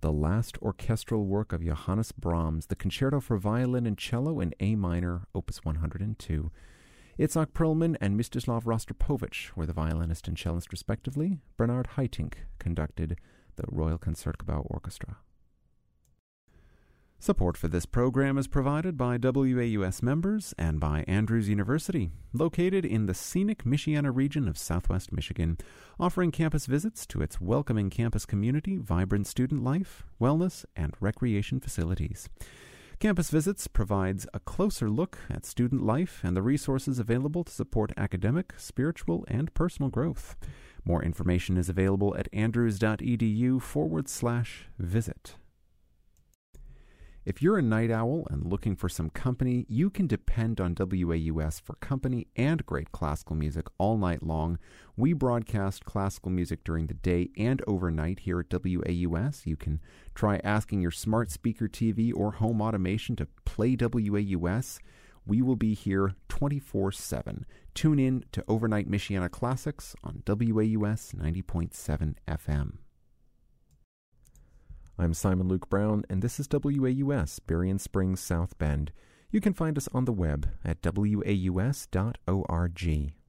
the last orchestral work of Johannes Brahms, the Concerto for Violin and Cello in A minor, Opus 102. Itzhak Perlman and Mstislav Rostropovich were the violinist and cellist respectively. Bernard Haitink conducted the Royal Concertgebouw Orchestra. Support for this program is provided by WAUS members and by Andrews University, located in the scenic Michiana region of southwest Michigan, offering campus visits to its welcoming campus community, vibrant student life, wellness, and recreation facilities. Campus Visits provides a closer look at student life and the resources available to support academic, spiritual, and personal growth. More information is available at andrews.edu/visit. If you're a night owl and looking for some company, you can depend on WAUS for company and great classical music all night long. We broadcast classical music during the day and overnight here at WAUS. You can try asking your smart speaker TV or home automation to play WAUS. We will be here 24/7. Tune in to Overnight Michiana Classics on WAUS 90.7 FM. I'm Simon Luke Brown, and this is WAUS, Berrien Springs, South Bend. You can find us on the web at waus.org.